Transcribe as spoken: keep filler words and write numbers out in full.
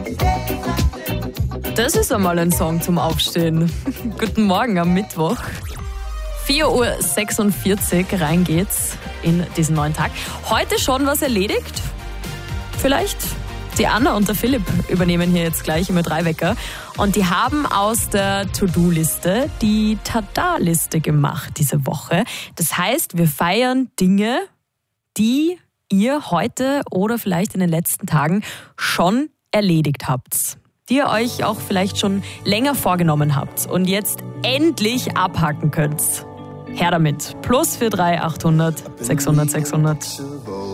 Das ist einmal ein Song zum Aufstehen. Guten Morgen am Mittwoch. vier Uhr sechsundvierzig, rein geht's in diesen neuen Tag. Heute schon was erledigt? Vielleicht? Die Anna und der Philipp übernehmen hier jetzt gleich immer drei Wecker. Und die haben aus der To-Do-Liste die Tada-Liste gemacht diese Woche. Das heißt, wir feiern Dinge, die ihr heute oder vielleicht in den letzten Tagen schon erledigt habt. Die ihr euch auch vielleicht schon länger vorgenommen habt und jetzt endlich abhaken könnt. Her damit. Plus vier drei achthundert sechshundert sechshundert.